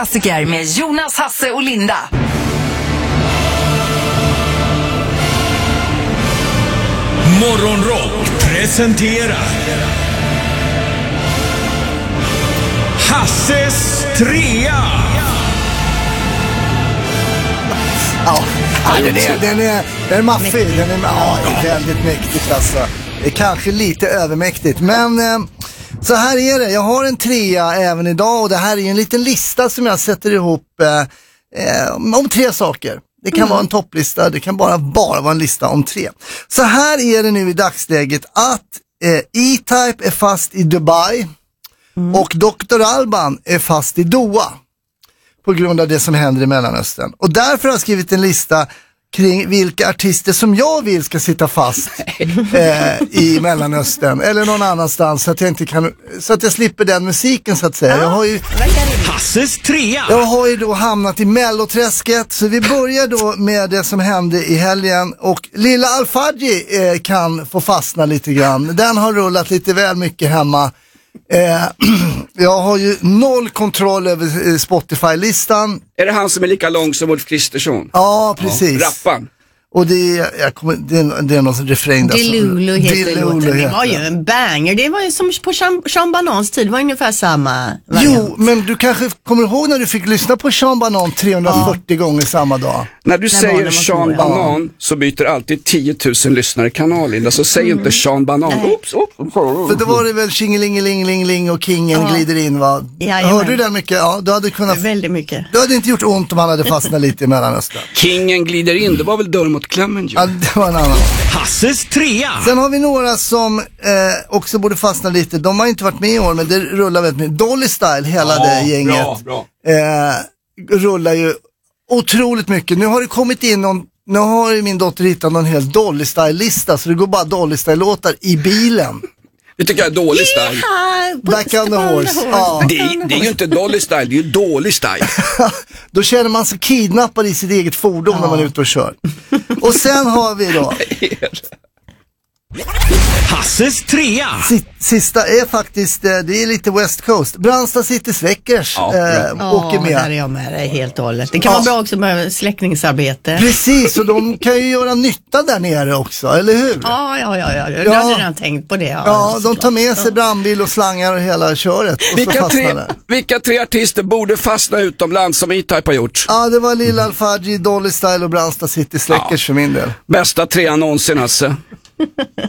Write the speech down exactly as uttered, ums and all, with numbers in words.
Klassiker med Jonas, Hasse och Linda. Morgonrock presenterar Hasses trea. Ja, den är, den är, den är maffig. Den är, ja, det är väldigt mäktigt alltså. Det är kanske lite övermäktigt. Men eh, så här är det. Jag har en trea även idag. Och det här är en liten lista som jag sätter ihop eh, om tre saker. Det kan mm. vara en topplista. Det kan bara, bara vara en lista om tre. Så här är det nu i dagsläget att eh, E-Type är fast i Dubai. Mm. Och doktor Alban är fast i Doha. På grund av det som händer i Mellanöstern. Och därför har jag skrivit en lista kring vilka artister som jag vill ska sitta fast eh, i Mellanöstern. Eller någon annanstans så att jag inte kan, så att jag slipper den musiken så att säga. Jag har ju, Hasses trea. Jag har ju då hamnat i melloträsket. Så vi börjar då med det som hände i helgen. Och Lilla Al-Fadji eh, kan få fastna lite grann. Den har rullat lite väl mycket hemma. Eh, jag har ju noll kontroll över Spotify-listan. Är det han som är lika lång som Ulf Kristersson? Ja, precis. Ja, rappan. Och det är, jag kommer, det är, det är någon refräng där. Delulu heter Delulu låten. Det heter. var ju en banger. Det var ju som på Sean, Sean Banans tid. Det var ungefär samma variant. Jo, men du kanske kommer ihåg när du fick lyssna på Sean Banan trehundrafyrtio ja. gånger samma dag. När du när säger Sean små, Banan ja. så byter alltid tio tusen lyssnare kanal, Linda. Så säg mm. inte Sean Banan. Oops, oops, oops. För då var det väl Tjingelingelingeling och Kingen ja. glider in, va? Jajamän. Hörde du det mycket? Ja, du hade kunnat... Väldigt mycket. Du hade inte gjort ont om han hade fastnat lite i Mellanöstern. Kingen glider in, det var väl dörr mot klämmen ju. Ja, det var en annan. Hasses trea. Sen har vi några som eh, också borde fastna lite. De har inte varit med i år, men det rullar väldigt mycket. Dolly Style, hela ja, det gänget. Bra, bra. Eh, rullar ju otroligt mycket. Nu har det kommit in någon, nu har ju min dotter hittat någon hel Dolly Style-lista, så det går bara Dolly Style-låtar i bilen. Det tycker jag är dålig style. Yeah, Back on the horse. Ja. Det, är, det är ju inte Dolly style, det är ju dålig style. Då känner man sig kidnappad i sitt eget fordon ja. när man är ute och kör. Och sen har vi då Hasses trea. Sista är faktiskt, det är lite West Coast. Brandsta City Släckers ja, äh, åker med. Ja, där är jag med dig helt och hållet. Det kan ja. vara bra också med släckningsarbete. Precis, och de kan ju göra nytta där nere också, eller hur? Ja, ja, ja, ja. Jag har redan tänkt på det. Ja, ja de tar med sig brandbil och slangar och hela köret. Och vilka, så tre, vilka tre artister borde fastna utomlands som E-Type har gjort? Ja, det var Lilla Al-Fadji, Dolly Style och Brandsta City Släckers ja. för min del. Bästa trean någonsin, alltså.